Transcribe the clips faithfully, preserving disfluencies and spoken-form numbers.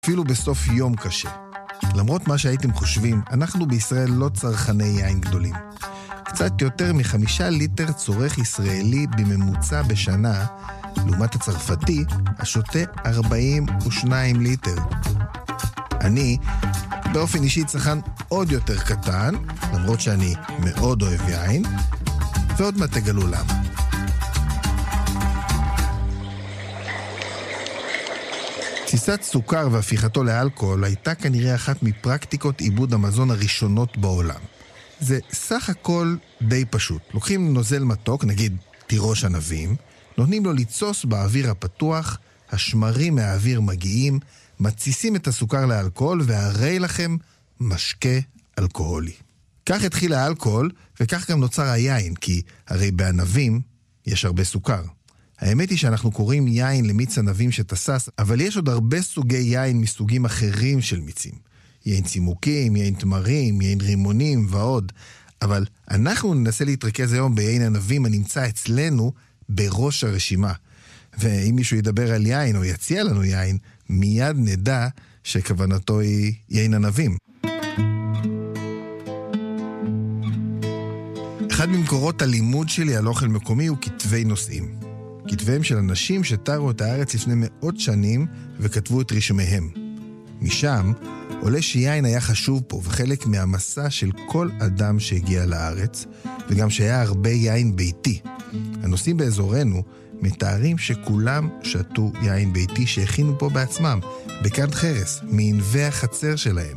אפילו בסוף יום קשה. למרות מה שהייתם חושבים, אנחנו בישראל לא צרכני יין גדולים. קצת יותר מחמישה ליטר צורך ישראלי בממוצע בשנה, לעומת הצרפתי, השותה ארבעים ושניים ליטר. אני, באופן אישי צרכן עוד יותר קטן, למרות שאני מאוד אוהב יין, ועוד מה תגלו למה. תסיסת סוכר והפיכתו לאלכוהול הייתה כנראה אחת מפרקטיקות עיבוד המזון הראשונות בעולם. זה סך הכל די פשוט. לוקחים נוזל מתוק, נגיד תירוש ענבים, נותנים לו ליצוס באוויר הפתוח, השמרים מהאוויר מגיעים, מתסיסים את הסוכר לאלכוהול, והרי לכם משקה אלכוהולי. כך התחיל האלכוהול, וכך גם נוצר היין, כי הרי בענבים יש הרבה סוכר. האמת היא שאנחנו קוראים יין למיץ ענבים שתסס, אבל יש עוד הרבה סוגי יין מסוגים אחרים של מיצים. יין צימוקים, יין תמרים, יין רימונים ועוד. אבל אנחנו ננסה להתרכז היום ביין ענבים הנמצא אצלנו בראש הרשימה. ואם מישהו ידבר על יין או יציע לנו יין, מיד נדע שכוונתו היא יין ענבים. אחד ממקורות הלימוד שלי על אוכל מקומי הוא כתבי נושאים. כתביהם של אנשים שתרו את הארץ לפני מאות שנים וכתבו את רשמיהם. משם עולה שיין היה חשוב פה וחלק מהמסע של כל אדם שהגיע לארץ, וגם שהיה הרבה יין ביתי. הנושאים באזורנו מתארים שכולם שתו יין ביתי שהכינו פה בעצמם, בכד חרס, מענבי החצר שלהם.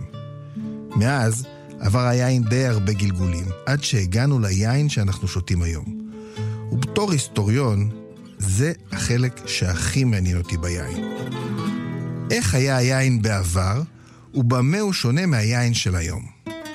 מאז עבר היין די הרבה גלגולים, עד שהגענו ליין שאנחנו שותים היום. ובתור היסטוריון, זה החלק שהכי מעניין אותי ביין. איך היה היין בעבר, ובמה הוא שונה מהיין של היום?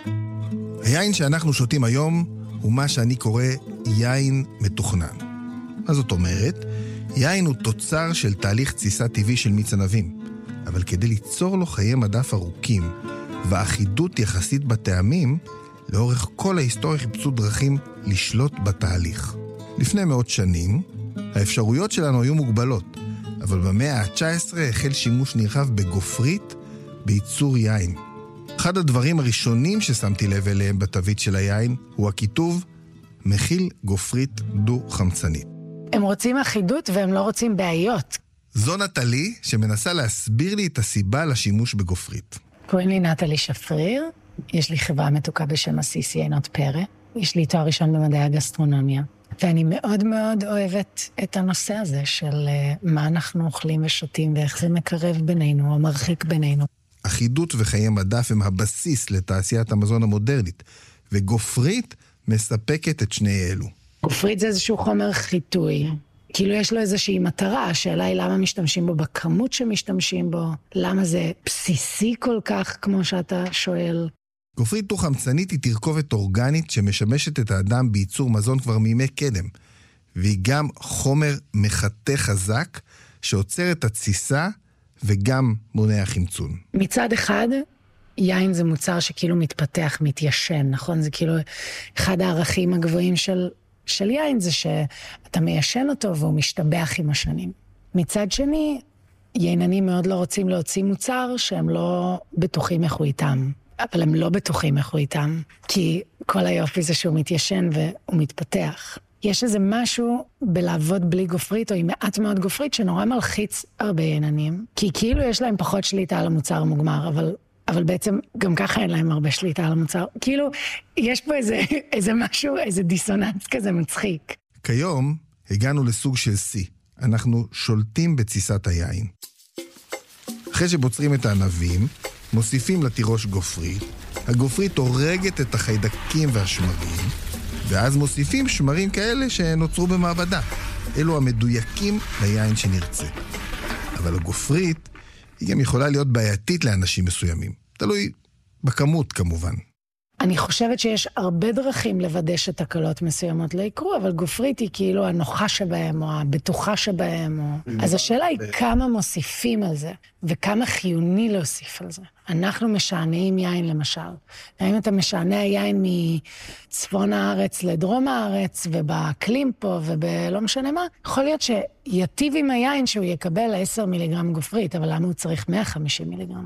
היין שאנחנו שותים היום הוא מה שאני קורא יין מתוכנן. מה זאת אומרת? יין הוא תוצר של תהליך תסיסה טבעי של מיץ ענבים, אבל כדי ליצור לו חיי מדף ארוכים ואחידות יחסית בטעמים, לאורך כל ההיסטוריה חיפשו דרכים לשלוט בתהליך. לפני מאות שנים, האפשרויות שלנו היו מוגבלות, אבל במאה ה-תשע עשרה החל שימוש נרחב בגופרית בייצור יין. אחד הדברים הראשונים ששמתי לב אליהם בתווית של היין הוא הכיתוב מכיל גופרית דו-חמצנית. הם רוצים אחידות והם לא רוצים בעיות. זו נטלי שמנסה להסביר לי את הסיבה לשימוש בגופרית. קוראים לי נטלי שפריר, יש לי חברה מתוקה בשם הסיסי עינות פרא, יש לי תואר ראשון במדעי הגסטרונומיה. ואני מאוד מאוד אוהבת את הנושא הזה של מה אנחנו אוכלים ושותים ואיך זה מקרב בינינו או מרחיק בינינו. אחידות וחיי מדף הם הבסיס לתעשיית המזון המודרנית, וגופרית מספקת את שני אלו. גופרית זה איזשהו חומר חיטוי. כאילו יש לו איזושהי מטרה, השאלה היא למה משתמשים בו בכמות שמשתמשים בו, למה זה בסיסי כל כך כמו שאתה שואל. גופרית דו-חמצנית היא תרכובת אורגנית שמשמשת את האדם בייצור מזון כבר מימי קדם, והיא גם חומר מחטא חזק שעוצר את התסיסה וגם מונע חמצון. מצד אחד, יין זה מוצר שכאילו מתפתח, מתיישן, נכון? זה כאילו אחד הערכים הגבוהים של, של יין זה שאתה מיישן אותו והוא משתבח עם השנים. מצד שני, ייננים מאוד לא רוצים להוציא מוצר שהם לא בטוחים איך הוא איתם. אבל הם לא בטוחים איך הוא איתם, כי כל היופי זה שהוא מתיישן והוא מתפתח. יש איזה משהו בלעבוד בלי גופרית, או עם מעט מאוד גופרית, שנורא מלחיץ הרבה ייננים, כי כאילו יש להם פחות שליטה על המוצר המוגמר, אבל, אבל בעצם גם ככה אין להם הרבה שליטה על המוצר. כאילו, יש פה איזה, איזה משהו, איזה דיסוננס כזה מצחיק. כיום הגענו לסוג של C. אנחנו שולטים בתסיסת היין. אחרי שבוצרים את הענבים, מוסיפים לתירוש גופרית, הגופרית הורגת את החיידקים והשמרים, ואז מוסיפים שמרים כאלה שנוצרו במעבדה. אלו המדויקים ליין שנרצה. אבל הגופרית היא גם יכולה להיות בעייתית לאנשים מסוימים. תלוי בכמות כמובן. אני חושבת שיש הרבה דרכים לוודא שתקלות מסוימות לא יקרו, אבל גופרית היא כאילו הנוחה שבהם, או הבטוחה שבהם. או... אז השאלה היא כמה מוסיפים על זה, וכמה חיוני להוסיף על זה. אנחנו משענעים יין למשל. האם אתה משענע יין מצפון הארץ לדרום הארץ, ובאקלים פה, ובלא משנה מה, יכול להיות שיטיב עם היין שהוא יקבל עשרה מיליגרם גופרית, אבל למה הוא צריך מאה וחמישים מיליגרם?